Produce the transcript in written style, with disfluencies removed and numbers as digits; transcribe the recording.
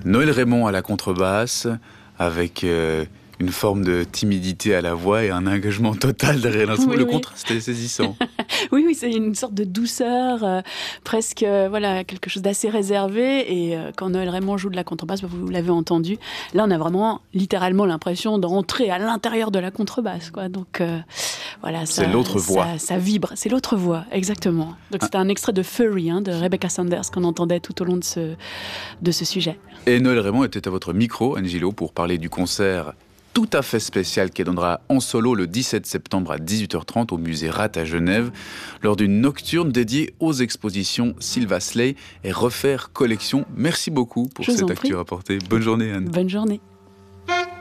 Noël Raymond à la contrebasse, avec une forme de timidité à la voix et un engagement total derrière l'instrument. Le contraste est saisissant. Oui, c'est une sorte de douceur, presque quelque chose d'assez réservé. Et quand Noël Raymond joue de la contrebasse, vous l'avez entendu, là on a vraiment littéralement l'impression de rentrer à l'intérieur de la contrebasse, quoi. Donc c'est l'autre voix. Ça vibre, c'est l'autre voix, exactement. Donc c'était un extrait de Furry de Rebecca Sanders qu'on entendait tout au long de ce sujet. Et Noël Raymond était à votre micro, Angelo, pour parler du concert tout à fait spécial qu'elle donnera en solo le 17 septembre à 18h30 au musée Rat à Genève, lors d'une nocturne dédiée aux expositions Sylva Slay et Refaire Collection. Merci beaucoup pour cette actu rapportée. Bonne journée, Anne. Bonne journée.